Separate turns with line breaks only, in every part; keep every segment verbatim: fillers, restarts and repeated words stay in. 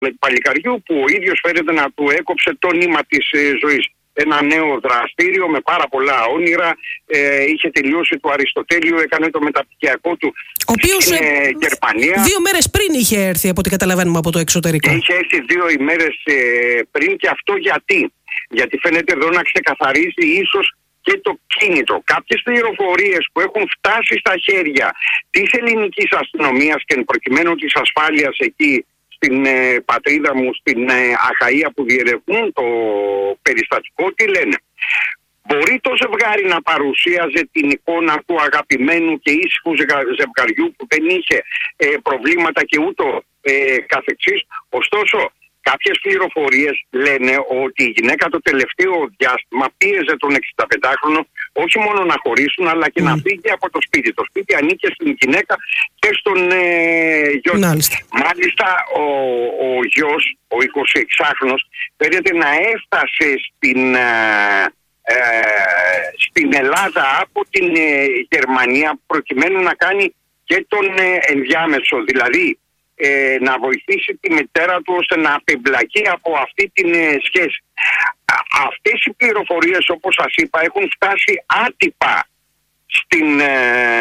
του παλικαριού, που ο ίδιος φαίνεται να του έκοψε το νήμα της ε, ζωής. Ένα νέο δραστήριο με πάρα πολλά όνειρα, ε, είχε τελειώσει το Αριστοτέλειο, έκανε το μεταπτυχιακό του
ο οποίος,
στην ε, Γερμανία.
Δύο μέρες πριν είχε έρθει, από ό,τι καταλαβαίνουμε, από το εξωτερικό.
Είχε έρθει δύο ημέρες ε, πριν, και αυτό γιατί. Γιατί φαίνεται εδώ να ξεκαθαρίζει ίσως και το κίνητρο. Κάποιες πληροφορίες που έχουν φτάσει στα χέρια της ελληνικής αστυνομίας και εν προκειμένου της ασφάλειας εκεί στην ε, πατρίδα μου, στην ε, Αχαΐα, που διερευνούν το περιστατικό, τι λένε. Μπορεί το ζευγάρι να παρουσίαζε την εικόνα του αγαπημένου και ήσυχου ζευγαριού που δεν είχε ε, προβλήματα και ούτω ε, καθεξής. Ωστόσο, κάποιες πληροφορίες λένε ότι η γυναίκα το τελευταίο διάστημα πίεζε τον εξηνταπεντάχρονο όχι μόνο να χωρίσουν, αλλά και mm. να φύγει από το σπίτι. Το σπίτι ανήκε στην γυναίκα και στον ε, γιο.
Μάλιστα,
Μάλιστα ο, ο γιος, ο εικοσιεξάχρονος, φαίνεται να έφτασε στην, ε, ε, στην Ελλάδα από την ε, Γερμανία, προκειμένου να κάνει και τον ε, ενδιάμεσο, δηλαδή Ε, να βοηθήσει τη μητέρα του ώστε να απεμπλακεί από αυτή την ε, σχέση. Α, αυτές οι πληροφορίες, όπως σας είπα, έχουν φτάσει άτυπα στην, ε,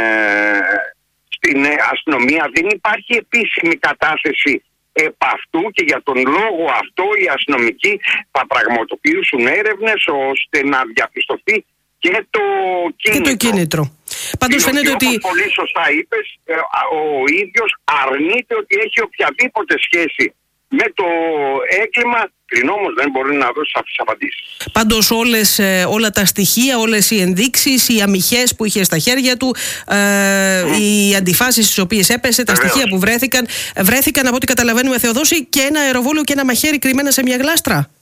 στην ε, αστυνομία. Δεν υπάρχει επίσημη κατάθεση επ' αυτού, και για τον λόγο αυτό οι αστυνομικοί θα πραγματοποιήσουν έρευνες ώστε να διαπιστωθεί και το κίνητρο.
Και το κίνητρο. Πάντως φαίνεται ότι,
όπως πολύ σωστά είπες, ο ίδιος αρνείται ότι έχει οποιαδήποτε σχέση με το έγκλημα, πριν όμως δεν μπορεί να δώσει σαφείς απαντήσεις.
Πάντως όλες, όλα τα στοιχεία, όλες οι ενδείξεις, οι αμυχές που είχε στα χέρια του, ε, mm. οι αντιφάσεις στις οποίες έπεσε, τα Βεβαίως. στοιχεία που βρέθηκαν, βρέθηκαν από ό,τι καταλαβαίνουμε, Θεοδόση, και ένα αεροβόλο και ένα μαχαίρι κρυμμένα σε μια γλάστρα.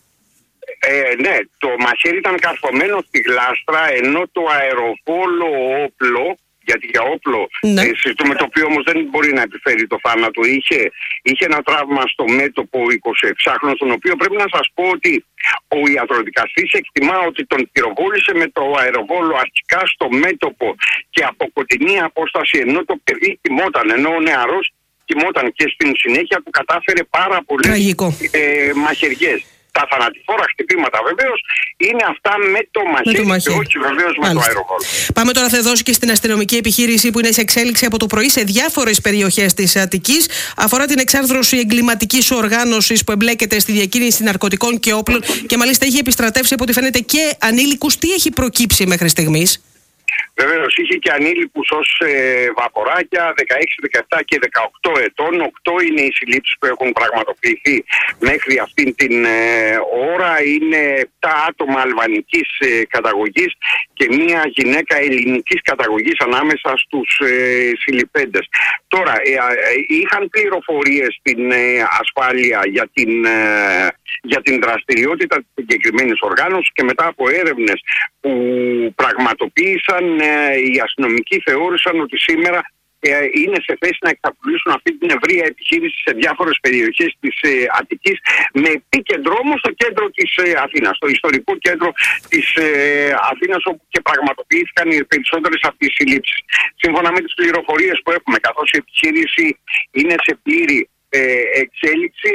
Ε, ναι, το μαχαίρι ήταν καρφωμένο στη γλάστρα, ενώ το αεροβόλο όπλο, γιατί για όπλο ναι. ε, συζητούμε, το οποίο όμως δεν μπορεί να επιφέρει το θάνατο, είχε, είχε ένα τραύμα στο μέτωπο εικοσιεξάχρονο, τον οποίο πρέπει να σας πω ότι ο ιατροδικαστής εκτιμά ότι τον πυροβόλησε με το αεροβόλο αρχικά στο μέτωπο και από κοντινή απόσταση, ενώ το παιδί κοιμόταν, ενώ ο νεαρός κοιμόταν, και στην συνέχεια του κατάφερε πάρα πολλές ε, μαχαιριές. Τα θανατηφόρα χτυπήματα βεβαίως είναι αυτά με το μαχαίρι, με το μαχαίρι. Και όχι βεβαίως με το αεροβόλο.
Πάμε τώρα, Θεοδόση, και στην αστυνομική επιχείρηση που είναι σε εξέλιξη από το πρωί σε διάφορες περιοχές της Αττικής. Αφορά την εξάρθρωση εγκληματικής οργάνωσης που εμπλέκεται στη διακίνηση ναρκωτικών και όπλων και μάλιστα έχει επιστρατεύσει, από ό,τι φαίνεται, και ανήλικους. Τι έχει προκύψει μέχρι στιγμής?
Βεβαίως, είχε και ανήλικους ως ε, βαποράκια δεκαέξι, δεκαεπτά και δεκαοκτώ ετών. οκτώ είναι οι συλλήψεις που έχουν πραγματοποιηθεί μέχρι αυτήν την ε, ώρα. Είναι επτά άτομα αλβανικής ε, καταγωγής και μία γυναίκα ελληνικής καταγωγής ανάμεσα στους ε, συλληπέντες. Τώρα, ε, ε, είχαν πληροφορίες στην ε, ασφάλεια για την, ε, για την δραστηριότητα της συγκεκριμένης οργάνωσης, και μετά από έρευνες που πραγματοποίησαν, οι αστυνομικοί θεώρησαν ότι σήμερα είναι σε θέση να εξαπλώσουν αυτή την ευρεία επιχείρηση σε διάφορες περιοχές της Αττικής, με επίκεντρο όμως στο κέντρο της Αθήνας, στο ιστορικό κέντρο της Αθήνας, όπου και πραγματοποιήθηκαν οι περισσότερες από τις συλλήψεις. Σύμφωνα με τις πληροφορίες που έχουμε, καθώς η επιχείρηση είναι σε πλήρη εξέλιξη,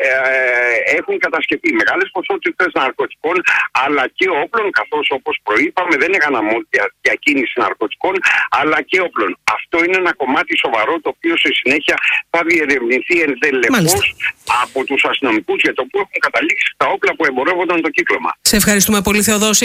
έχουν κατασκευεί μεγάλες ποσότητες ναρκωτικών αλλά και όπλων, καθώς, όπως προείπαμε, δεν έκανα μόνο διακίνηση ναρκωτικών αλλά και όπλων. Αυτό είναι ένα κομμάτι σοβαρό, το οποίο στη συνέχεια θα διερευνηθεί ενδελεχώς από τους αστυνομικούς για το που έχουν καταλήξει τα όπλα που εμπορεύονταν το κύκλωμα.
Σε ευχαριστούμε πολύ, Θεοδόση.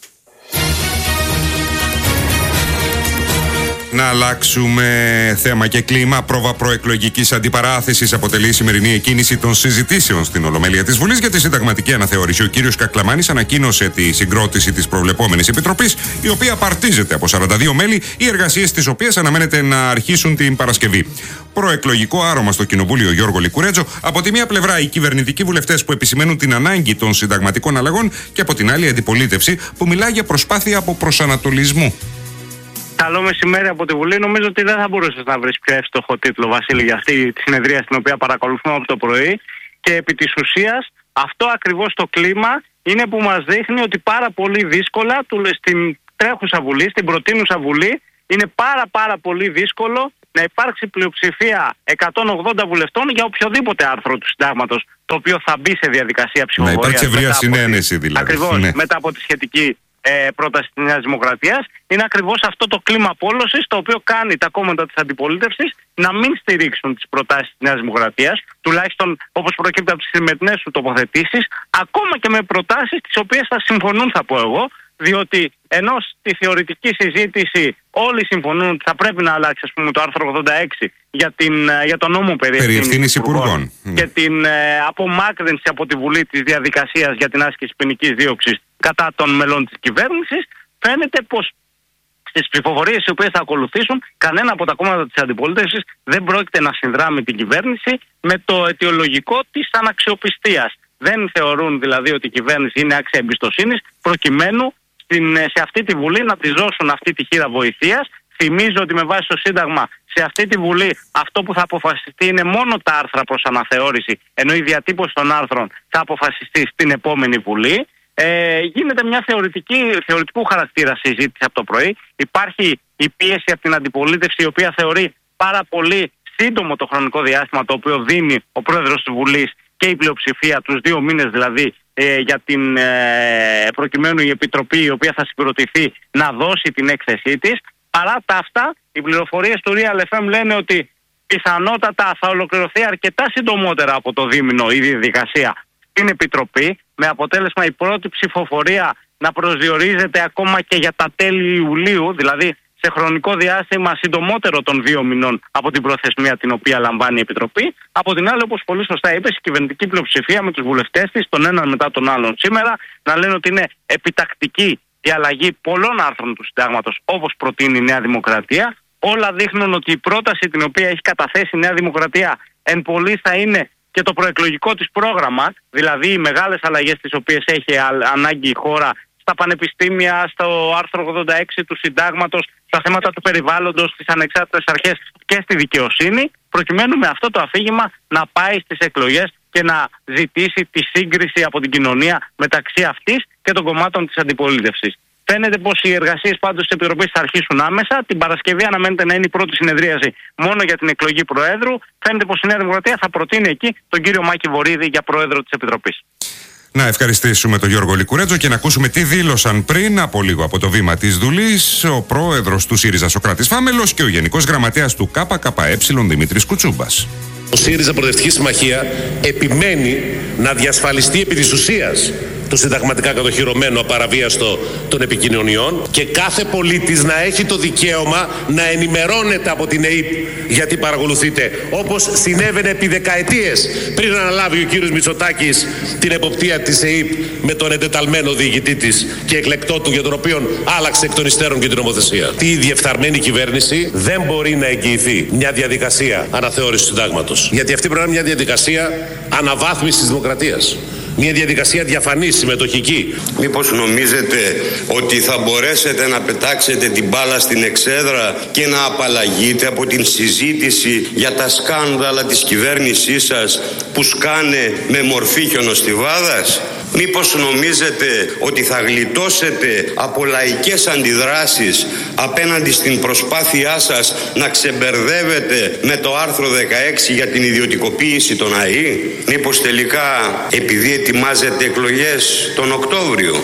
Να αλλάξουμε θέμα και κλίμα. Πρόβα προεκλογικής αντιπαράθεσης αποτελεί η σημερινή εκκίνηση των συζητήσεων στην Ολομέλεια της Βουλής για τη συνταγματική αναθεώρηση. Ο κύριος Κακλαμάνης ανακοίνωσε τη συγκρότηση της προβλεπόμενης επιτροπής, η οποία απαρτίζεται από σαράντα δύο μέλη, οι εργασίες της οποίας αναμένεται να αρχίσουν την Παρασκευή. Προεκλογικό άρωμα στο Κοινοβούλιο Γιώργο Λικουρέτζο. Από τη μία πλευρά οι κυβερνητικοί βουλευτές που επισημαίνουν την ανάγκη των συνταγματικών αλλαγών, και από την άλλη η αντιπολίτευση που μιλά για προσπάθεια από προσανατολισμού.
Καλό μεσημέρι από τη Βουλή. Νομίζω ότι δεν θα μπορούσες να βρεις πιο εύστοχο τίτλο, Βασίλη, για αυτή τη συνεδρία στην οποία παρακολουθούμε από το πρωί. Και επί της ουσίας, αυτό ακριβώς το κλίμα είναι που μας δείχνει ότι πάρα πολύ δύσκολα στην τρέχουσα Βουλή, στην προτείνουσα Βουλή, είναι πάρα πάρα πολύ δύσκολο να υπάρξει πλειοψηφία εκατόν ογδόντα βουλευτών για οποιοδήποτε άρθρο του συντάγματος το οποίο θα μπει σε διαδικασία ψηφοφορίας.
Να υπάρξει ευρεία συνένεση δηλαδή.
Ακριβώς,
ναι.
μετά από τη σχετική ε, πρόταση της Νέας Δημοκρατίας. Είναι ακριβώς αυτό το κλίμα απόλωσης το οποίο κάνει τα κόμματα της αντιπολίτευσης να μην στηρίξουν τις προτάσεις της Νέας Δημοκρατίας, τουλάχιστον όπως προκύπτει από τις σημερινές του τοποθετήσεις, ακόμα και με προτάσεις τις οποίες θα συμφωνούν, θα πω εγώ, διότι ενώ στη θεωρητική συζήτηση όλοι συμφωνούν ότι θα πρέπει να αλλάξει, ας πούμε, το άρθρο ογδόντα έξι για, την, για τον νόμο περί ευθύνης υπουργών και την ε, απομάκρυνση από τη Βουλή της διαδικασίας για την άσκηση ποινικής δίωξης κατά των μελών της κυβέρνησης, φαίνεται πως στις ψηφοφορίες οι οποίες θα ακολουθήσουν, κανένα από τα κόμματα της αντιπολίτευσης δεν πρόκειται να συνδράμει την κυβέρνηση με το αιτιολογικό της αναξιοπιστίας. Δεν θεωρούν δηλαδή ότι η κυβέρνηση είναι άξια εμπιστοσύνης, προκειμένου στην, σε αυτή τη Βουλή να της δώσουν αυτή τη χείρα βοηθείας. Θυμίζω ότι με βάση το Σύνταγμα σε αυτή τη Βουλή αυτό που θα αποφασιστεί είναι μόνο τα άρθρα προς αναθεώρηση, ενώ η διατύπωση των άρθρων θα αποφασιστεί στην επόμενη Βουλή. Ε, γίνεται μια θεωρητική, θεωρητικού χαρακτήρα συζήτηση από το πρωί. Υπάρχει η πίεση από την αντιπολίτευση, η οποία θεωρεί πάρα πολύ σύντομο το χρονικό διάστημα το οποίο δίνει ο πρόεδρος της Βουλής και η πλειοψηφία, τους δύο μήνες δηλαδή, ε, για την ε, προκειμένου η Επιτροπή η οποία θα συγκροτηθεί να δώσει την έκθεσή της. Παρά τα αυτά, οι πληροφορίες του Real εφ εμ λένε ότι πιθανότατα θα ολοκληρωθεί αρκετά συντομότερα από το δίμηνο η διαδικασία στην Επιτροπή, με αποτέλεσμα η πρώτη ψηφοφορία να προσδιορίζεται ακόμα και για τα τέλη Ιουλίου, δηλαδή σε χρονικό διάστημα συντομότερο των δύο μηνών από την προθεσμία την οποία λαμβάνει η Επιτροπή. Από την άλλη, όπως πολύ σωστά είπες, η κυβερνητική πλειοψηφία με τους βουλευτές της, τον έναν μετά τον άλλον σήμερα, να λένε ότι είναι επιτακτική η αλλαγή πολλών άρθρων του Συντάγματος, όπως προτείνει η Νέα Δημοκρατία. Όλα δείχνουν ότι η πρόταση την οποία έχει καταθέσει η Νέα Δημοκρατία εν πολλής θα είναι και το προεκλογικό της πρόγραμμα, δηλαδή οι μεγάλες αλλαγές τις οποίες έχει ανάγκη η χώρα στα πανεπιστήμια, στο άρθρο ογδόντα έξι του Συντάγματος, στα θέματα του περιβάλλοντος, στις ανεξάρτητες αρχές και στη δικαιοσύνη, προκειμένου με αυτό το αφήγημα να πάει στις εκλογές και να ζητήσει τη σύγκριση από την κοινωνία μεταξύ αυτής και των κομμάτων της αντιπολίτευσης. Φαίνεται πως οι εργασίες πάντως της Επιτροπής θα αρχίσουν άμεσα. Την Παρασκευή αναμένεται να είναι η πρώτη συνεδρίαση μόνο για την εκλογή Προέδρου. Φαίνεται πως η Νέα Δημοκρατία θα προτείνει εκεί τον κύριο Μάκη Βορίδη για Πρόεδρο της Επιτροπής.
Να ευχαριστήσουμε τον Γιώργο Λικουρέτζο και να ακούσουμε τι δήλωσαν πριν από λίγο από το βήμα της Βουλής ο πρόεδρος του ΣΥΡΙΖΑ Σωκράτης Φάμελος και ο Γενικός Γραμματέας του ΚΚΕ Δημήτρης Κουτσούμπας.
Ο ΣΥΡΙΖΑ Προοδευτική Συμμαχία επιμένει να διασφαλιστεί επί της ουσίας το συνταγματικά κατοχυρωμένο απαραβίαστο των επικοινωνιών και κάθε πολίτης να έχει το δικαίωμα να ενημερώνεται από την ΕΥΠ, γιατί παρακολουθείτε, όπως συνέβαινε επί δεκαετίες πριν αναλάβει ο κύριος Μητσοτάκης την εποπτεία της ΕΥΠ με τον εντεταλμένο διοικητή της και εκλεκτό του, για τον οποίο άλλαξε εκ των υστέρων και την νομοθεσία. Η διεφθαρμένη κυβέρνηση δεν μπορεί να εγγυηθεί μια διαδικασία αναθεώρησης του συντάγματος, γιατί αυτή πρέπει να είναι μια διαδικασία αναβάθμισης της δημοκρατίας. Μια διαδικασία διαφανή, συμμετοχική.
Μήπως νομίζετε ότι θα μπορέσετε να πετάξετε την μπάλα στην εξέδρα και να απαλλαγείτε από την συζήτηση για τα σκάνδαλα της κυβέρνησής σας που σκάνε με μορφή χιονοστιβάδας? Μήπως νομίζετε ότι θα γλιτώσετε από λαϊκές αντιδράσεις απέναντι στην προσπάθειά σας να ξεμπερδεύετε με το άρθρο δεκαέξι για την ιδιωτικοποίηση των ΑΕΗ? Μήπως τελικά επειδή ετοιμάζετε εκλογές τον Οκτώβριο?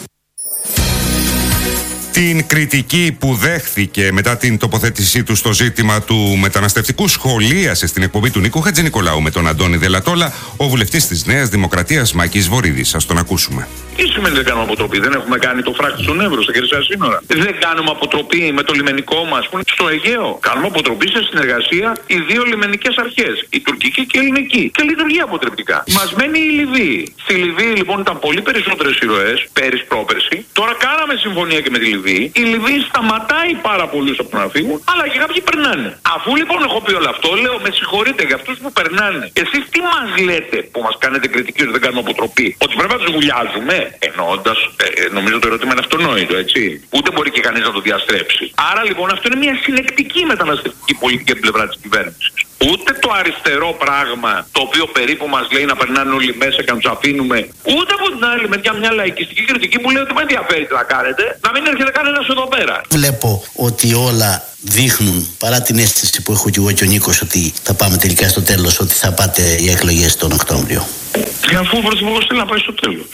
Την κριτική που δέχθηκε μετά την τοποθέτησή του στο ζήτημα του μεταναστευτικού σχολίασε στην εκπομπή του Νίκου Χατζηνικολάου με τον Αντώνη Δελατόλα ο βουλευτής της Νέας Δημοκρατίας Μάκης Βορίδης. Ας τον ακούσουμε.
Τι σημαίνει δεν κάνουμε αποτροπή? Δεν έχουμε κάνει το φράκτη στον Εύρο, στα χερσαία σύνορα. Δεν κάνουμε αποτροπή με το λιμενικό μας που είναι στο Αιγαίο. Κάνουμε αποτροπή σε συνεργασία οι δύο λιμενικές αρχές, η τουρκική και η ελληνική. Και λειτουργεί αποτρεπτικά. Μας μένει η Λιβύη. Στη Λιβύη λοιπόν ήταν πολύ περισσότερες ηρωές, πέρυσι πρόπερσι. Τώρα κάναμε συμφωνία και με τη Λιβύη. Η Λιβύη σταματάει πάρα πολλούς από να φύγουν, αλλά και κάποιοι περνάνε. Αφού λοιπόν έχω πει όλο αυτό, λέω με συγχωρείτε για αυτούς που περνάνε. Εσείς τι μας λέτε που μας κάνετε κριτική ότι δεν κάνουμε αποτροπή? Ότι πρέπει να τους βουλιάζουμε? Εννοώντας, ε, νομίζω το ερώτημα είναι αυτονόητο, έτσι. Ούτε μπορεί και κανείς να το διαστρέψει. Άρα λοιπόν αυτό είναι μια συνεκτική μεταναστευτική πολιτική από την πλευρά της κυβέρνησης. Ούτε το αριστερό πράγμα, το οποίο περίπου μας λέει να περνάνε όλοι μέσα και να τους αφήνουμε, ούτε από την άλλη μεριά μια λαϊκιστική κριτική που λέει ότι με ενδιαφέρει τι να κάνετε, να μην έρχεται κανένας εδώ πέρα.
Βλέπω ότι όλα δείχνουν, παρά την αίσθηση που έχω και εγώ και ο Νίκος, ότι θα πάμε τελικά στο τέλος, ότι θα πάτε οι εκλογές τον Οκτώβριο.
Και αφού ο Πρωθυπουργός θέλει να πάει στο τέλος.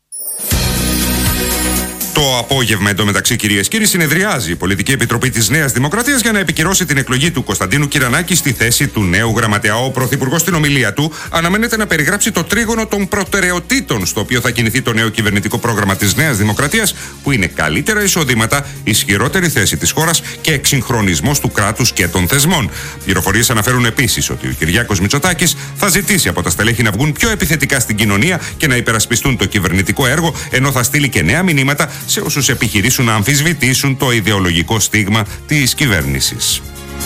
Το απόγευμα, εντωμεταξύ, κυρίες και κύριοι, συνεδριάζει η Πολιτική Επιτροπή της Νέας Δημοκρατίας για να επικυρώσει την εκλογή του Κωνσταντίνου Κυρανάκη στη θέση του νέου γραμματέα. Ο Πρωθυπουργός στην ομιλία του αναμένεται να περιγράψει το τρίγωνο των προτεραιοτήτων στο οποίο θα κινηθεί το νέο κυβερνητικό πρόγραμμα της Νέας Δημοκρατίας, που είναι καλύτερα εισοδήματα, ισχυρότερη θέση της χώρας και εξυγχρονισμός του κράτους και των θεσμών. Πληροφορίες αναφέρουν επίσης ότι ο Κυριάκος Μητσοτάκης θα ζητήσει από τα στελέχη να βγουν πιο επιθετικά στην κοινωνία και να υπερασπιστούν το κυβερνητικό έργο, ενώ θα στείλει και νέα μηνύματα σε όσους επιχειρήσουν να αμφισβητήσουν το ιδεολογικό στίγμα της κυβέρνησης.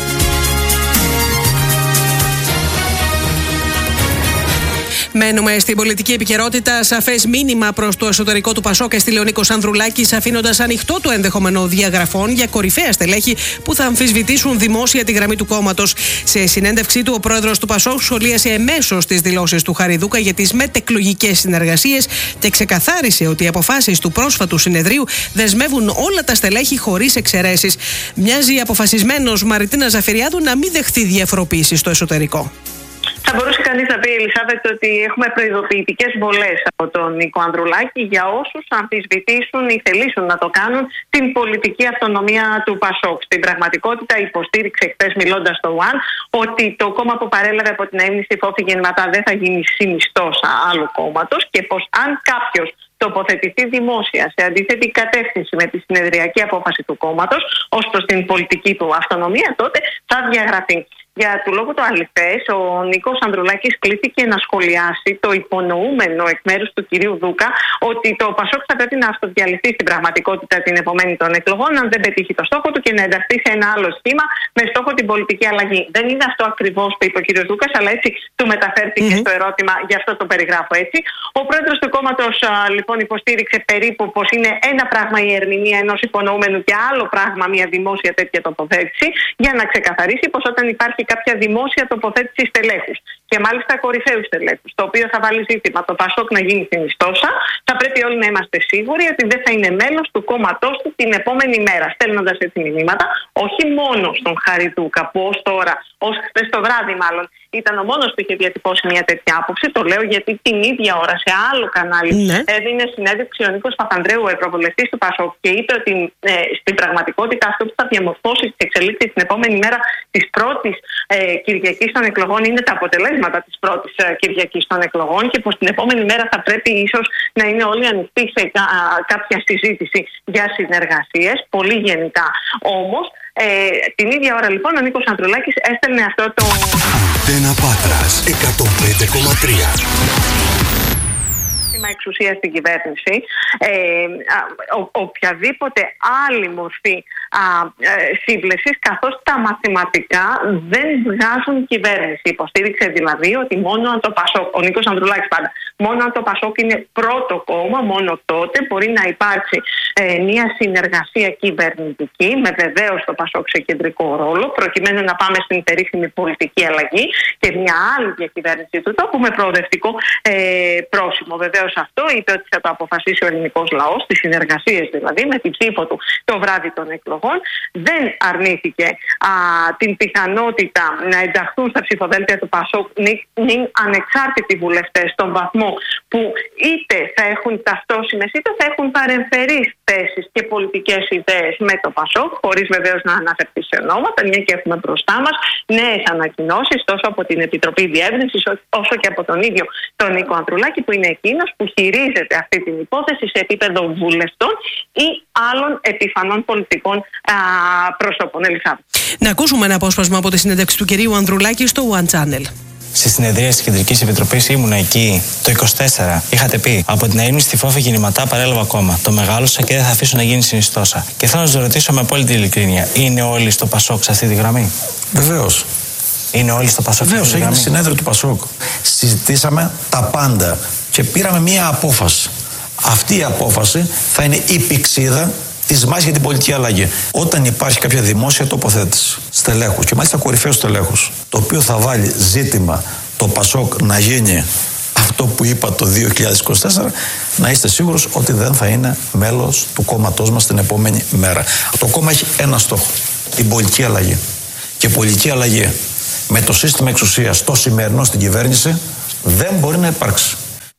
Μένουμε στην πολιτική επικαιρότητα. Σαφές μήνυμα προς το εσωτερικό του Πασόκ έστειλε ο Νίκος Ανδρουλάκης, αφήνοντας ανοιχτό το ενδεχόμενο διαγραφών για κορυφαία στελέχη που θα αμφισβητήσουν δημόσια τη γραμμή του κόμματος. Σε συνέντευξή του, ο πρόεδρος του Πασόκ σχολίασε εμέσως τις δηλώσεις του Χαριδούκα για τις μετεκλογικές συνεργασίες και ξεκαθάρισε ότι οι αποφάσεις του πρόσφατου συνεδρίου δεσμεύουν όλα τα στελέχη χωρίς εξαιρέσεις. Μοιάζει αποφασισμένος Μαριτίνα Ζαφυριάδου να μην δεχτεί διαφοροποίηση στο εσωτερικό.
Θα μπορούσε κανείς να πει, Ελισάβετ, ότι έχουμε προειδοποιητικές βολές από τον Νίκο Ανδρουλάκη για όσους αμφισβητήσουν ή θελήσουν να το κάνουν την πολιτική αυτονομία του Πασόκ. Στην πραγματικότητα, υποστήριξε χθες μιλώντας στο One ότι το κόμμα που παρέλαβε από την αείμνηστη Φόφη Γεννηματά δεν θα γίνει συνιστόσα άλλου κόμματος και πως αν κάποιος τοποθετηθεί δημόσια σε αντίθετη κατεύθυνση με τη συνεδριακή απόφαση του κόμματος ως προς την πολιτική του αυτονομία, τότε θα διαγραφεί. Για του λόγου το αληθές, ο Νίκος Ανδρουλάκης κλήθηκε να σχολιάσει το υπονοούμενο εκ μέρους του κυρίου Δούκα ότι το Πασόκ θα πρέπει να αυτοδιαλυθεί στην πραγματικότητα την επομένη των εκλογών, αν δεν πετύχει το στόχο του, και να ενταχθεί σε ένα άλλο σχήμα με στόχο την πολιτική αλλαγή. Δεν είναι αυτό ακριβώς που είπε ο κύριος Δούκας, αλλά έτσι του μεταφέρθηκε mm-hmm. στο ερώτημα, γι' αυτό το περιγράφω έτσι. Ο πρόεδρος του κόμματος λοιπόν υποστήριξε περίπου πως είναι ένα πράγμα η ερμηνεία ενός υπονοούμενου και άλλο πράγμα μια δημόσια τέτοια τοποθέτηση, για να ξεκαθαρίσει πως όταν υπάρχει κάποια δημόσια τοποθέτηση στελέχους και μάλιστα κορυφαίου στελέχους, το οποίο θα βάλει ζήτημα το Πασόκ να γίνει συνιστόσα, θα πρέπει όλοι να είμαστε σίγουροι ότι δεν θα είναι μέλος του κόμματός του την επόμενη μέρα. Στέλνοντας έτσι μηνύματα, όχι μόνο στον Χαριτούκα, που ως τώρα, ως χθες το βράδυ μάλλον, ήταν ο μόνος που είχε διατυπώσει μια τέτοια άποψη. Το λέω γιατί την ίδια ώρα σε άλλο κανάλι ναι. έδινε συνέντευξη ο Νίκος Παπανδρέου, ο ευρωβουλευτής του Πασόκ, και είπε ότι ε, στην πραγματικότητα αυτό που θα διαμορφώσει τις εξελίξεις την επόμενη μέρα της πρώτης ε, Κυριακής των εκλογών είναι τα αποτελέσματα της πρώτης ε, Κυριακής των εκλογών, και πως την επόμενη μέρα θα πρέπει ίσως να είναι όλοι ανοιχτοί σε κα, κάποια συζήτηση για συνεργασίες, πολύ γενικά. Όμως, ε, την ίδια ώρα λοιπόν ο Νίκος Ανδρουλάκης έστελνε αυτό το...
Αντένα Πάτρας εκατόν πέντε κόμμα τρία.
Εξουσία στην κυβέρνηση, ε, α, ο, οποιαδήποτε άλλη μορφή α, ε, σύμπλεσης, καθώς τα μαθηματικά δεν βγάζουν κυβέρνηση. Υποστήριξε δηλαδή ότι μόνο αν το Πασόκ, ο Νίκος Ανδρουλάκης πάντα, μόνο αν το Πασόκ είναι πρώτο κόμμα, μόνο τότε μπορεί να υπάρξει ε, μια συνεργασία κυβερνητική, με βεβαίως το Πασόκ σε κεντρικό ρόλο, προκειμένου να πάμε στην περίφημη πολιτική αλλαγή και μια άλλη διακυβέρνηση του τόπου με προοδευτικό ε, πρόσημο. Βεβαίως αυτό είπε ότι θα το αποφασίσει ο ελληνικός λαός, τις συνεργασίες δηλαδή, με την ψήφο του το βράδυ των εκλογών. Δεν αρνήθηκε α, την πιθανότητα να ενταχθούν στα ψηφοδέλτια του Πασόκ νυν ανεξάρτητοι βουλευτές στον βαθμό που είτε θα έχουν ταυτόσιμες είτε θα έχουν παρεμφερείς θέσεις και πολιτικές ιδέες με το Πασόκ, χωρίς βεβαίως να αναφερθεί σε ονόματα, μια και έχουμε μπροστά μας νέες ανακοινώσεις τόσο από την Επιτροπή Διεύρυνσης όσο και από τον ίδιο τον Νίκο Ανδρουλάκη, που είναι εκείνος που χειρίζεται αυτή την υπόθεση σε επίπεδο βουλευτών ή άλλων επιφανών πολιτικών α, προσώπων. Ελισάβετ.
Να ακούσουμε ένα απόσπασμα από τη συνέντευξη του κυρίου Ανδρουλάκη στο One Channel.
Στη συνεδρία τη Κεντρική Επιτροπή ήμουν εκεί το είκοσι τέσσερα. Είχατε πει: από την αείμνηστη Φόφη Γεννηματά παρέλαβα ακόμα. Το μεγάλωσα και δεν θα αφήσω να γίνει συνιστόσα. Και θέλω να σα ρωτήσω με απόλυτη ειλικρίνεια: είναι όλοι στο Πασόκ σε αυτή τη γραμμή?
Βεβαίως.
Είναι όλοι στο Πασόκ?
Βεβαίως, έγινε συνέδριο του Πασόκ. Συζητήσαμε τα πάντα και πήραμε μία απόφαση. Αυτή η απόφαση θα είναι η πηξίδα της μάχης για την πολιτική αλλαγή. Όταν υπάρχει κάποια δημόσια τοποθέτηση στελέχους και μάλιστα κορυφαίου στελέχους, το οποίο θα βάλει ζήτημα το Πασόκ να γίνει αυτό που είπα το δύο χιλιάδες είκοσι τέσσερα, να είστε σίγουρος ότι δεν θα είναι μέλος του κόμματός μας την επόμενη μέρα. Το κόμμα έχει ένα στόχο, την πολιτική αλλαγή. Και πολιτική αλλαγή με το σύστημα εξουσίας το σημερινό στην κυβέρνηση δεν μπορεί να υπάρξει.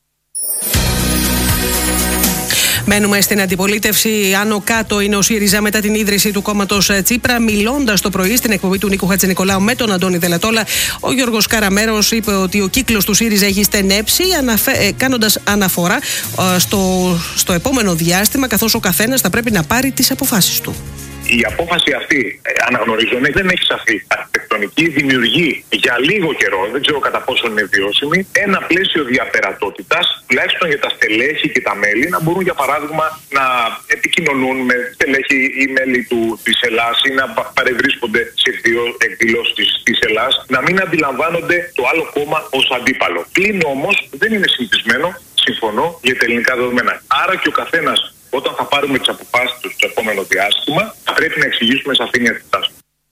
Μένουμε στην αντιπολίτευση. Άνω κάτω είναι ο ΣΥΡΙΖΑ μετά την ίδρυση του κόμματος Τσίπρα. Μιλώντας το πρωί στην εκπομπή του Νίκου Χατζηνικολάου με τον Αντώνη Δελατόλα, ο Γιώργος Καραμέρος είπε ότι ο κύκλος του ΣΥΡΙΖΑ έχει στενέψει, αναφε... κάνοντας αναφορά στο... στο επόμενο διάστημα, καθώς ο καθένας θα πρέπει να πάρει τις αποφάσεις του.
Η απόφαση αυτή, αναγνωρίζομαι, δεν έχει σαφή αρχιτεκτονική, δημιουργεί για λίγο καιρό, δεν ξέρω κατά πόσο είναι βιώσιμη, ένα πλαίσιο διαπερατότητας, τουλάχιστον για τα στελέχη και τα μέλη, να μπορούν για παράδειγμα να επικοινωνούν με στελέχη ή μέλη του, της Ελλάς ή να παρευρίσκονται σε εκδηλώσεις της Ελλάς, να μην αντιλαμβάνονται το άλλο κόμμα ως αντίπαλο. Πλην όμως δεν είναι συνηθισμένο, συμφωνώ, για τα ελληνικά δεδομένα. Άρα και ο καθένας, όταν θα πάρουμε τις αποφάσεις του στο επόμενο διάστημα, θα πρέπει να εξηγήσουμε σαφήνεια τη στάση.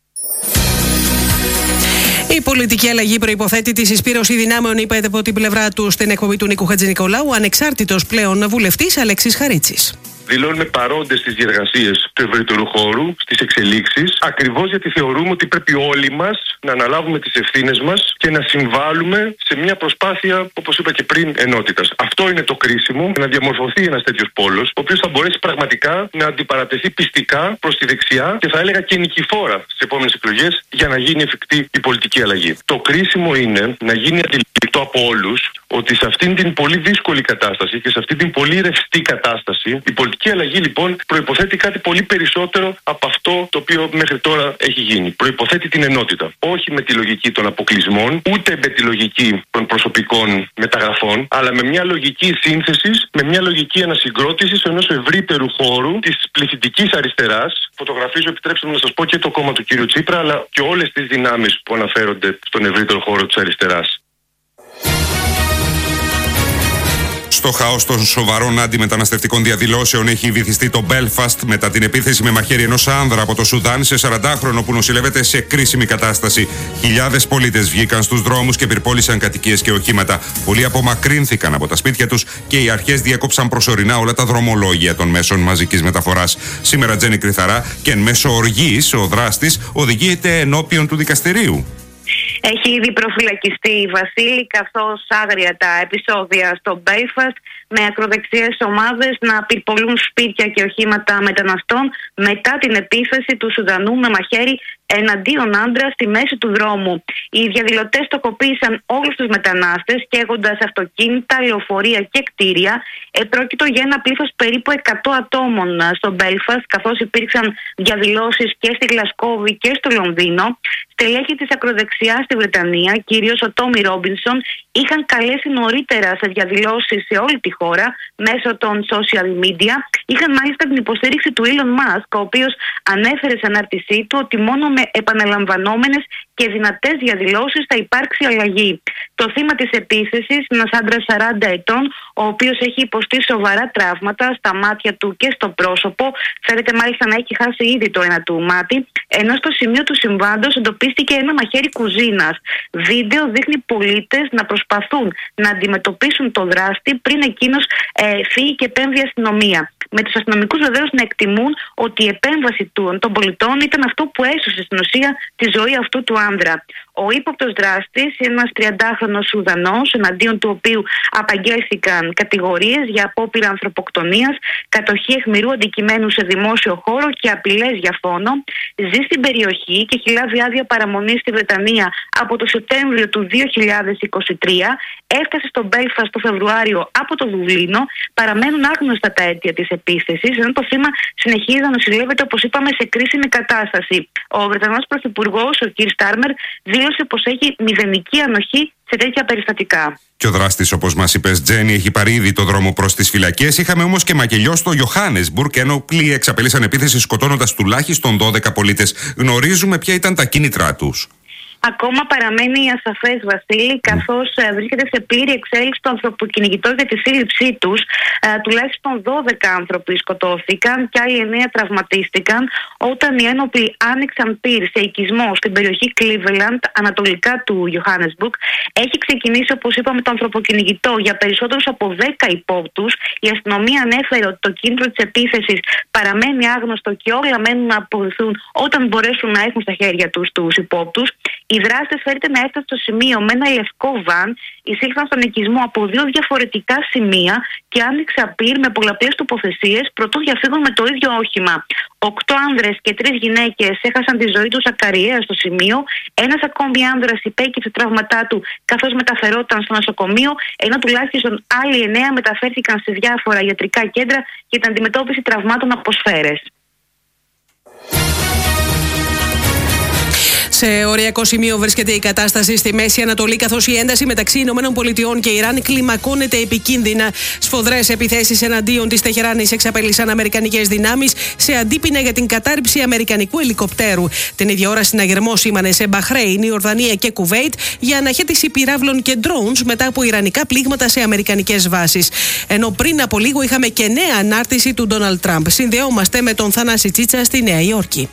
Η πολιτική αλλαγή προϋποθέτει τη συσπήρωση δυνάμεων, είπε από την πλευρά του στην εκπομπή του Νίκου Χατζηνικολάου ο ανεξάρτητος πλέον βουλευτής Αλέξης Χαρίτσης.
Δηλώνουμε παρόντες στις διεργασίες του ευρύτερου χώρου, στις εξελίξεις, ακριβώς γιατί θεωρούμε ότι πρέπει όλοι μας να αναλάβουμε τις ευθύνες μας και να συμβάλλουμε σε μια προσπάθεια, όπως είπα και πριν, ενότητας. Αυτό είναι το κρίσιμο, να διαμορφωθεί ένας τέτοιος πόλος, ο οποίος θα μπορέσει πραγματικά να αντιπαρατεθεί πιστικά προς τη δεξιά και θα έλεγα και νικηφόρα στις επόμενες εκλογές για να γίνει εφικτή η πολιτική αλλαγή. Το κρίσιμο είναι να γίνει αντιληπτό από όλους ότι σε αυτήν την πολύ δύσκολη κατάσταση και σε αυτήν την πολύ ρευστή κατάσταση, η πολιτική αλλαγή λοιπόν προϋποθέτει κάτι πολύ περισσότερο από αυτό το οποίο μέχρι τώρα έχει γίνει. Προϋποθέτει την ενότητα. Όχι με τη λογική των αποκλεισμών, ούτε με τη λογική των προσωπικών μεταγραφών, αλλά με μια λογική σύνθεσης, με μια λογική ανασυγκρότησης ενός ευρύτερου χώρου της πληθυντικής αριστεράς. Φωτογραφίζω, επιτρέψτε μου να σας πω, και το κόμμα του κ. Τσίπρα, αλλά και όλες τις δυνάμεις που αναφέρονται στον ευρύτερο χώρο της αριστεράς.
Στο χάος των σοβαρών αντιμεταναστευτικών διαδηλώσεων έχει βυθιστεί το Μπέλφαστ μετά την επίθεση με μαχαίρι ενός άνδρα από το Σουδάν σε σαραντάχρονο που νοσηλεύεται σε κρίσιμη κατάσταση. Χιλιάδες πολίτες βγήκαν στους δρόμους και πυρπόλησαν κατοικίες και οχήματα. Πολλοί απομακρύνθηκαν από τα σπίτια τους και οι αρχές διέκοψαν προσωρινά όλα τα δρομολόγια των μέσων μαζικής μεταφοράς. Σήμερα, Τζέννη Κρυθαρά, και εν μέσω οργής ο δράστης οδηγείται ενώπιον του δικαστηρίου.
Έχει ήδη προφυλακιστεί η Βασίλη, καθώς άγρια τα επεισόδια στο Belfast με ακροδεξιές ομάδες να πυρπολούν σπίτια και οχήματα μεταναστών μετά την επίθεση του Σουδανού με μαχαίρι εναντίον άντρα στη μέση του δρόμου. Οι διαδηλωτές τοποποίησαν όλους τους μετανάστες, καίγοντας αυτοκίνητα, λεωφορεία και κτίρια. Επρόκειτο για ένα πλήθος περίπου εκατό ατόμων στο Belfast, καθώς υπήρξαν διαδηλώσεις και στη Γλασκόβη και στο Λονδίνο. Στελέχη της ακροδεξιάς στη Βρετανία, κυρίως ο Τόμι Ρόμπινσον, είχαν καλέσει νωρίτερα σε διαδηλώσεις σε όλη τη χώρα μέσω των social media. Είχαν μάλιστα την υποστήριξη του Elon Musk, ο οποίος ανέφερε σε ανάρτησή του ότι μόνο με επαναλαμβανόμενες και δυνατές διαδηλώσεις θα υπάρξει αλλαγή. Το θύμα της επίθεσης, ένας άντρας σαράντα ετών, ο οποίος έχει υποστεί σοβαρά τραύματα στα μάτια του και στο πρόσωπο, φαίνεται μάλιστα να έχει χάσει ήδη το ένα του μάτι, ενώ στο σημείο του συμβάντος εντοπίστηκε ένα μαχαίρι κουζίνας. Βίντεο δείχνει πολίτες να προσπαθούν να αντιμετωπίσουν το δράστη πριν εκείνος ε, φύγει και επέμβει η αστυνομία. Με τους αστυνομικούς βεβαίως να εκτιμούν ότι η επέμβαση των πολιτών ήταν αυτό που έσωσε στην ουσία τη ζωή αυτού του άνδρα. Ο ύποπτος δράστης, ένας τριαντάχρονος Σουδανός, εναντίον του οποίου απαγγέλθηκαν κατηγορίες για απόπειρα ανθρωποκτονίας, κατοχή αιχμηρού αντικειμένου σε δημόσιο χώρο και απειλές για φόνο, ζει στην περιοχή και έχει λάβει άδεια παραμονή στη Βρετανία από το Σεπτέμβριο του δύο χιλιάδες είκοσι τρία, έφτασε στο Belfast το Φεβρουάριο από το Δουβλίνο. Παραμένουν άγνωστα τα αίτια της επίθεσης, ενώ το θύμα συνεχίζει να νοσηλεύεται, όπως είπαμε, σε κρίσιμη κατάσταση. Ο Βρετανός Πρωθυπουργός, ο κ. Στάρμερ, δήλωσε πως έχει μηδενική ανοχή σε τέτοια περιστατικά.
Και ο δράστης, όπως μας είπες, Τζέννη, έχει πάρει ήδη το δρόμο προς τις φυλακές. Είχαμε όμως και μακελιό στο Johannesburg, ενώ πλοία εξαπελήσαν επίθεση σκοτώνοντας τουλάχιστον δώδεκα πολίτες. Γνωρίζουμε ποια ήταν τα κίνητρά τους.
Ακόμα παραμένει ασαφές, Βασίλη, καθώς βρίσκεται σε πλήρη εξέλιξη το ανθρωποκυνηγητό για τη σύλληψή τους. Ε, τουλάχιστον δώδεκα άνθρωποι σκοτώθηκαν και άλλοι εννέα τραυματίστηκαν όταν οι ένοπλοι άνοιξαν πυρ σε οικισμό στην περιοχή Cleveland, ανατολικά του Johannesburg. Έχει ξεκινήσει, όπως είπαμε, το ανθρωποκυνηγητό για περισσότερους από δέκα υπόπτους. Η αστυνομία ανέφερε ότι το κίνητρο της επίθεσης παραμένει άγνωστο και όλα μένουν να αποδειχθούν όταν μπορέσουν να έχουν στα χέρια τους τους υπόπτους. Οι δράστες φέρεται να έφτασαν στο σημείο με ένα λευκό βαν, εισήλθαν στον οικισμό από δύο διαφορετικά σημεία και άνοιξαν πυρ με πολλαπλές τοποθεσίες προτού διαφύγουν με το ίδιο όχημα. Οκτώ άνδρες και τρεις γυναίκες έχασαν τη ζωή τους ακαριέα στο σημείο. Ένας ακόμη άνδρας υπέκυψε τραύματά του καθώς μεταφερόταν στο νοσοκομείο, ενώ τουλάχιστον άλλοι εννέα μεταφέρθηκαν σε διάφορα ιατρικά κέντρα για την αντιμετώπιση τραυμάτων από σφαίρες.
Σε οριακό σημείο βρίσκεται η κατάσταση στη Μέση Ανατολή, καθώς η ένταση μεταξύ Ηνωμένων Πολιτειών και Ιράν κλιμακώνεται επικίνδυνα. Σφοδρές επιθέσεις εναντίον της Τεχεράνης εξαπέλυσαν αμερικανικές δυνάμεις σε αντίπεινα για την κατάρριψη αμερικανικού ελικοπτέρου. Την ίδια ώρα συναγερμό σήμανε σε Μπαχρέιν, Ιορδανία και Κουβέιτ για αναχέτηση πυράβλων και drones μετά από ιρανικά πλήγματα σε αμερικανικές βάσεις. Ενώ πριν από λίγο είχαμε και νέα ανάρτηση του Ντόναλντ Τραμπ. Συνδεόμαστε με τον Θανάση Τσίτσα στη Νέα Υόρκη.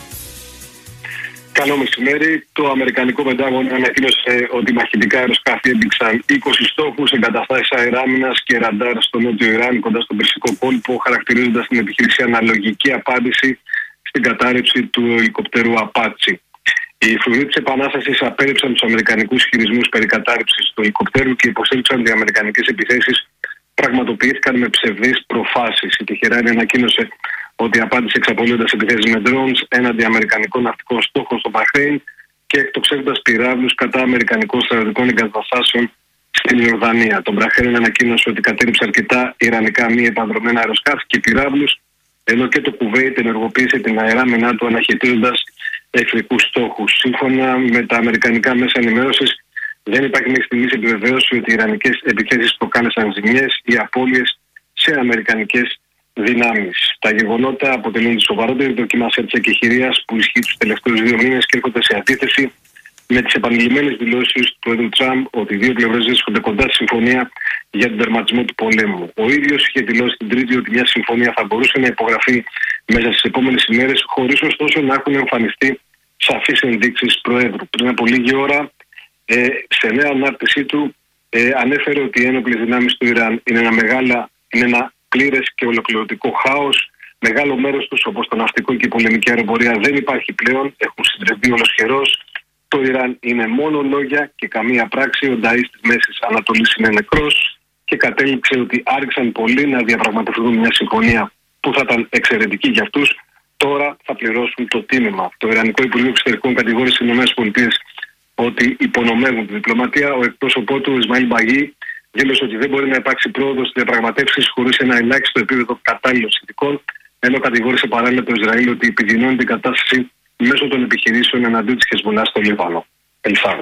Καλό μεσημέρι. Το Αμερικανικό Πεντάγωνο ανακοίνωσε ότι μαχητικά αεροσκάφη έδειξαν είκοσι στόχους, εγκαταστάσεις αεράμινας και ραντάρ στο νότιο Ιράν κοντά στον Περσικό κόλπο, χαρακτηρίζοντας την επιχείρηση αναλογική απάντηση στην κατάρριψη του ελικοπτέρου Απάτσι. Οι φρουροί της Επανάστασης απέρριψαν τους αμερικανικούς χειρισμούς περί κατάρριψης του ελικοπτέρου και υποστήριξαν ότι οι αμερικανικές επιθέσεις πραγματοποιήθηκαν με ψευδείς προφάσεις. Η Τεχεράνη ανακοίνωσε ότι απάντησε εξαπολύοντας επιθέσεις με drones έναντι αμερικανικών ναυτικών στόχων στο Μπαχρέιν και εκτοξεύοντας πυράβλους κατά αμερικανικών στρατιωτικών εγκαταστάσεων στην Ιορδανία. Το Μπαχρέιν ανακοίνωσε ότι κατέριψε αρκετά ιρανικά μη επανδρομένα αεροσκάφη και πυράβλους, ενώ και το Κουβέιτ ενεργοποίησε την αεράμενά του αναχαιτίζοντας εχθρικούς στόχους. Σύμφωνα με τα αμερικανικά μέσα ενημέρωσης, δεν υπάρχει μέχρι στιγμής επιβεβαίωση ότι οι ιρανικές επιθέσεις προκάλεσαν ζημιές ή απώλειες σε αμερικανικές δυνάμεις. Τα γεγονότα αποτελούν τη σοβαρότερη δοκιμασία της εκεχηρίας που ισχύει τους τελευταίους δύο μήνες και έρχονται σε αντίθεση με τις επανειλημμένες δηλώσεις του Πρόεδρου Τραμπ ότι οι δύο πλευρές βρίσκονται κοντά στη συμφωνία για τον τερματισμό του πολέμου. Ο ίδιος είχε δηλώσει την Τρίτη ότι μια συμφωνία θα μπορούσε να υπογραφεί μέσα στις επόμενες ημέρες, χωρίς ωστόσο να έχουν εμφανιστεί σαφείς ενδείξεις Προέδρου. Πριν από λίγη ώρα, ε, σε νέα ανάρτησή του, ε, ανέφερε ότι οι ένοπλες δυνάμεις του Ιράν είναι ένα, μεγάλα, είναι ένα πλήρες και ολοκληρωτικό χάος. Μεγάλο μέρος τους, όπως το ναυτικό και η πολεμική αεροπορία, δεν υπάρχει πλέον, έχουν συντρεβεί ολοσχερός. Το Ιράν είναι μόνο λόγια και καμία πράξη. Ο Νταΐς της Μέσης Ανατολής είναι νεκρός και κατέληξε ότι άρχισαν πολλοί να διαπραγματευτούν μια συμφωνία που θα ήταν εξαιρετική για αυτούς. Τώρα θα πληρώσουν το τίμημα. Το Ιρανικό Υπουργείο Εξωτερικών κατηγόρησε στις ΗΠΑ ότι υπονομεύουν τη διπλωματία. Ο εκπρόσωπό του, Ισμαήλ Μπαγί, δήλωσε ότι δεν μπορεί να υπάρξει πρόοδο στις διαπραγματεύσεις χωρίς ένα ελάχιστο επίπεδο κατάλληλων συνθηκών, ενώ κατηγόρησε παράλληλα το Ισραήλ ότι επιδεινώνει την κατάσταση μέσω των επιχειρήσεων εναντίον της Χεσμολάχ στο Λίβανο. Ελφάρτ.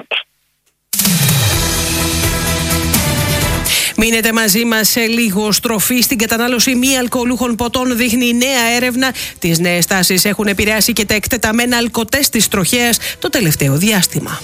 Μείνετε μαζί μας σε λίγο. Στροφή στην κατανάλωση μη αλκοολούχων ποτών δείχνει η νέα έρευνα. Τις νέες τάσεις έχουν επηρεάσει και τα εκτεταμένα αλκοτέστ της τροχέας το τελευταίο διάστημα.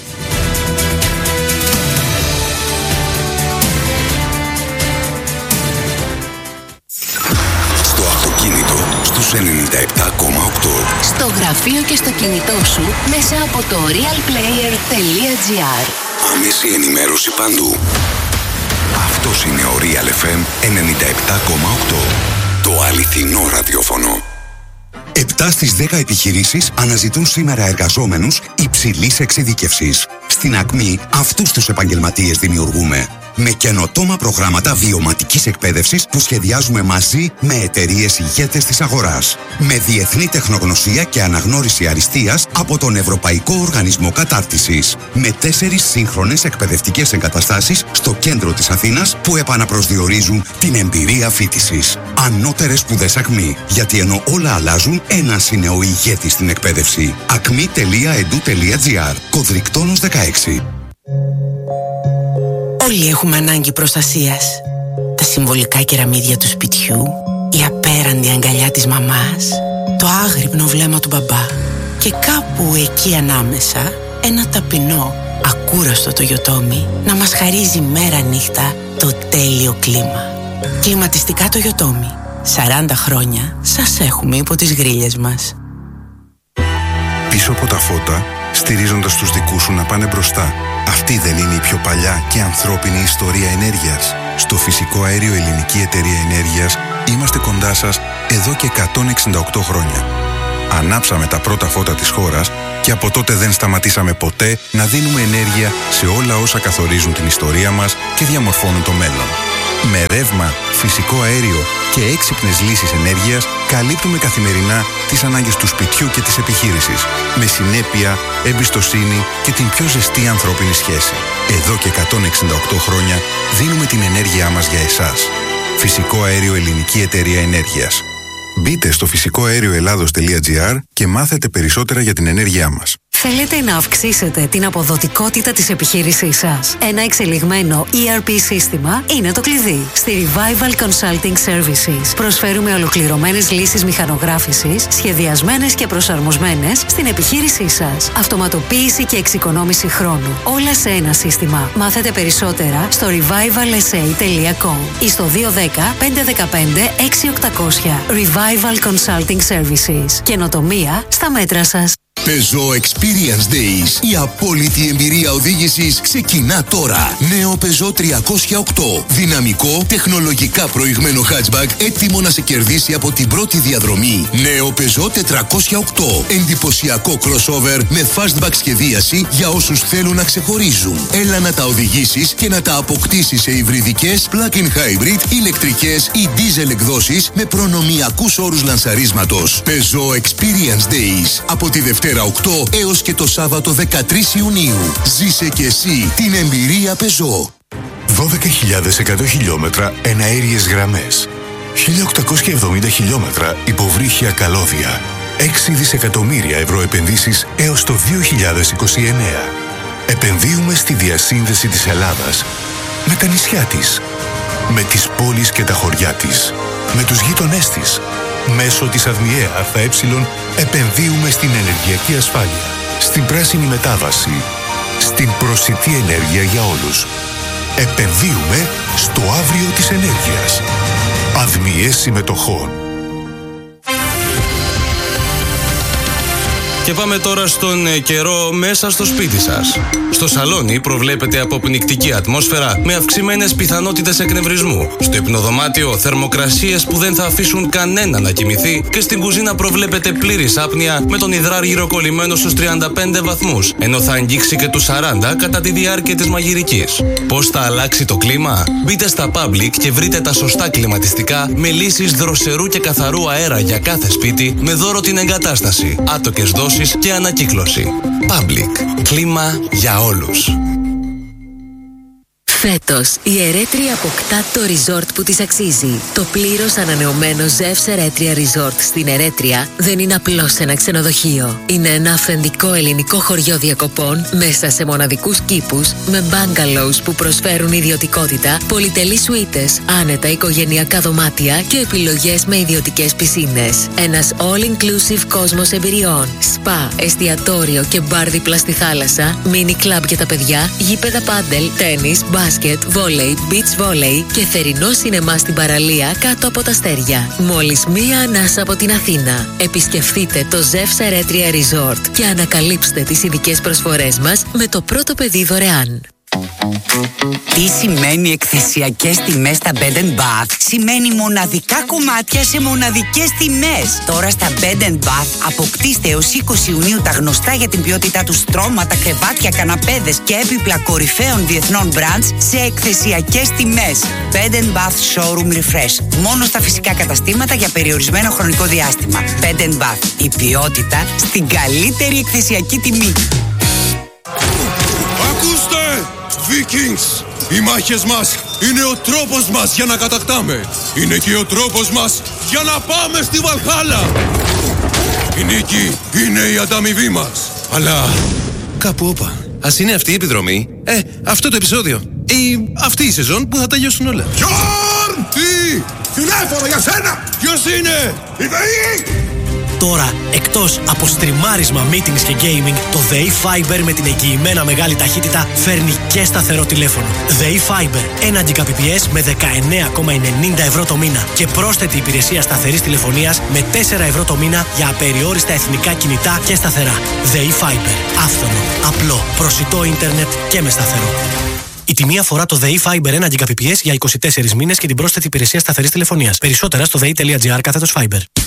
Στο αυτοκίνητο στους ενενήντα επτά κόμμα οκτώ.
Στο γραφείο και στο κινητό σου μέσα από το real player τελεία τζι άρ.
Άμεση ενημέρωση παντού. Αυτός είναι ο Real εφ εμ ενενήντα επτά κόμμα οκτώ. Το αληθινό ραδιόφωνο. επτά στις δέκα επιχειρήσεις αναζητούν σήμερα εργαζόμενους υψηλής εξειδίκευσης. Στην Ακμή αυτούς τους επαγγελματίες δημιουργούμε. Με καινοτόμα προγράμματα βιωματικής εκπαίδευσης που σχεδιάζουμε μαζί με εταιρείες ηγέτες της αγοράς. Με διεθνή τεχνογνωσία και αναγνώριση αριστείας από τον Ευρωπαϊκό Οργανισμό Κατάρτισης. Με τέσσερις σύγχρονες εκπαιδευτικές εγκαταστάσεις στο κέντρο της Αθήνας που επαναπροσδιορίζουν την εμπειρία φοιτησης. Ανώτερες σπουδές Ακμή. Γιατί ενώ όλα αλλάζουν, ένας είναι ο ηγέτης στην εκπαίδευση. ακμή τελεία έντου τελεία τζι άρ. Κωδρικτόνος δεκαέξι.
Όλοι έχουμε ανάγκη προστασίας. Τα συμβολικά κεραμίδια του σπιτιού, η απέραντη αγκαλιά της μαμάς, το άγρυπνο βλέμμα του μπαμπά. Και κάπου εκεί ανάμεσα, ένα ταπεινό, ακούραστο Toyotomi να μας χαρίζει μέρα νύχτα το τέλειο κλίμα. Κλιματιστικά Toyotomi. σαράντα χρόνια σας έχουμε υπό τις γρίλες μας.
Πίσω από τα φώτα, στηρίζοντας τους δικούς σου να πάνε μπροστά. Αυτή δεν είναι η πιο παλιά και ανθρώπινη ιστορία ενέργειας? Στο Φυσικό Αέριο Ελληνική Εταιρεία Ενέργειας είμαστε κοντά σας εδώ και εκατόν εξήντα οκτώ χρόνια. Ανάψαμε τα πρώτα φώτα της χώρας και από τότε δεν σταματήσαμε ποτέ να δίνουμε ενέργεια σε όλα όσα καθορίζουν την ιστορία μας και διαμορφώνουν το μέλλον. Με ρεύμα, φυσικό αέριο και έξυπνες λύσεις ενέργειας καλύπτουμε καθημερινά τις ανάγκες του σπιτιού και της επιχείρησης. Με συνέπεια, εμπιστοσύνη και την πιο ζεστή ανθρώπινη σχέση. Εδώ και εκατόν εξήντα οκτώ χρόνια δίνουμε την ενέργειά μας για εσάς. Φυσικό Αέριο Ελληνική Εταιρεία Ενέργειας. Μπείτε στο φυσικό αέριο ελλάδος τελεία τζι άρ και μάθετε περισσότερα για την ενέργειά μας.
Θέλετε να αυξήσετε την αποδοτικότητα της επιχείρησής σας? Ένα εξελιγμένο ι αρ πι σύστημα είναι το κλειδί. Στη Revival Consulting Services προσφέρουμε ολοκληρωμένες λύσεις μηχανογράφησης, σχεδιασμένες και προσαρμοσμένες στην επιχείρησή σας. Αυτοματοποίηση και εξοικονόμηση χρόνου. Όλα σε ένα σύστημα. Μάθετε περισσότερα στο revival s a τελεία com ή στο δύο ένα μηδέν πέντε ένα πέντε έξι οκτακόσια. Revival Consulting Services. Καινοτομία στα μέτρα σας.
Peugeot Experience Days. Η απόλυτη εμπειρία οδήγησης ξεκινά τώρα. Νέο Peugeot τριακόσια οκτώ. Δυναμικό, τεχνολογικά προηγμένο hatchback, έτοιμο να σε κερδίσει από την πρώτη διαδρομή. Νέο Peugeot τετρακόσια οκτώ. Εντυπωσιακό crossover με fastback σχεδίαση για όσους θέλουν να ξεχωρίζουν. Έλα να τα οδηγήσεις και να τα αποκτήσεις σε υβριδικές, plug-in hybrid, ηλεκτρικές ή diesel εκδόσεις με προνομιακούς όρους λανσαρίσματος. Peugeot Experience Days. Από τη Δευτέρα οκτώ έως και το Σάββατο δεκατρείς Ιουνίου. Ζήσε και εσύ την εμπειρία Peugeot.
δώδεκα χιλιάδες εκατό χιλιόμετρα εναέριες γραμμές. χίλια οκτακόσια εβδομήντα χιλιόμετρα υποβρύχια καλώδια. έξι δισεκατομμύρια ευρώ επενδύσεις έως το δύο χιλιάδες είκοσι εννέα. Επενδύουμε στη διασύνδεση της Ελλάδας με τα νησιά της, με τις πόλεις και τα χωριά της, με τους γείτονές της. Μέσω της ΑΔΜΙΕ ΑΕ επενδύουμε στην ενεργειακή ασφάλεια, στην πράσινη μετάβαση, στην προσιτή ενέργεια για όλους. Επενδύουμε στο αύριο της ενέργειας. ΑΔΜΙΕ Συμμετοχών.
Και πάμε τώρα στον καιρό μέσα στο σπίτι σας. Στο σαλόνι προβλέπεται αποπνικτική ατμόσφαιρα με αυξημένες πιθανότητες εκνευρισμού. Στο υπνοδωμάτιο θερμοκρασίες που δεν θα αφήσουν κανένα να κοιμηθεί και στην κουζίνα προβλέπεται πλήρης άπνοια με τον υδράργυρο κολλημένο στους τριάντα πέντε βαθμούς, ενώ θα αγγίξει και τους σαράντα κατά τη διάρκεια της μαγειρικής. Πώς θα αλλάξει το κλίμα? Μπείτε στα Public και βρείτε τα σωστά κλιματιστικά με λύσεις δροσερού και καθαρού αέρα για κάθε σπίτι με δώρο την εγκατάσταση, άτοκες δόσεις και ανακύκλωση. Public. Κλίμα για όλους.
Φέτος, η Ερέτρια αποκτά το resort που της αξίζει. Το πλήρως ανανεωμένο Ζεύς Ερέτρια Resort στην Ερέτρια δεν είναι απλώς ένα ξενοδοχείο. Είναι ένα αυθεντικό ελληνικό χωριό διακοπών μέσα σε μοναδικούς κήπους με bungalows που προσφέρουν ιδιωτικότητα, πολυτελείς σουίτες, άνετα οικογενειακά δωμάτια και επιλογές με ιδιωτικές πισίνες. Ένας all-inclusive κόσμος εμπειριών. Σπα, εστιατόριο και μπαρ δίπλα στη θάλασσα, mini club για τα παιδιά, γήπεδα πάντελ, τένις, μπάσκετ, βόλεϊ, beach volley και θερινό σινεμά στην παραλία κάτω από τα αστέρια. Μόλις μία ανάσα από την Αθήνα. Επισκεφτείτε το Ζεύς Ερέτρια Resort και ανακαλύψτε τις ειδικές προσφορές μας με το πρώτο παιδί δωρεάν.
Τι σημαίνει εκθεσιακές τιμές στα Bed and Bath? Σημαίνει μοναδικά κομμάτια σε μοναδικές τιμές. Τώρα στα Bed and Bath αποκτήστε έως είκοσι Ιουνίου τα γνωστά για την ποιότητά τους στρώματα, κρεβάτια, καναπέδες και έπιπλα κορυφαίων διεθνών brands σε εκθεσιακές τιμές. Bed and Bath Showroom Refresh. Μόνο στα φυσικά καταστήματα για περιορισμένο χρονικό διάστημα. Bed and Bath. Η ποιότητα στην καλύτερη εκθεσιακή τιμή.
Ακούστε! Vikings! Οι μάχες μας είναι ο τρόπος μας για να κατακτάμε. Είναι και ο τρόπος μας για να πάμε στη Βαλχάλα. Η νίκη είναι η ανταμοιβή μας. Αλλά κάπου όπα. Ας είναι αυτή η επιδρομή. Ε, αυτό το επεισόδιο. Ή αυτή η σεζόν που θα τελειώσουν όλα. Γιόρν! Τι! Τηλέφωνο για σένα! Ποιος είναι? Η ΔΕΗ!
Τώρα, εκτός από στριμάρισμα, meetings και gaming, το ΔΕΗ Fiber με την εγγυημένα μεγάλη ταχύτητα φέρνει και σταθερό τηλέφωνο. ΔΕΗ Fiber, ένα Gbps με δεκαεννέα κόμμα ενενήντα ευρώ το μήνα και πρόσθετη υπηρεσία σταθερής τηλεφωνίας με τέσσερα ευρώ το μήνα για απεριόριστα εθνικά κινητά και σταθερά. ΔΕΗ Fiber. Άφθονο, απλό, προσιτό ίντερνετ και με σταθερό. Η τιμή αφορά το ΔΕΗ Fiber ένα Gbps για είκοσι τέσσερις μήνες και την πρόσθετη υπηρεσία σταθερής τηλεφωνίας. Περισσότερα στο δε ι τελεία τζι άρ κάθετος Fiber.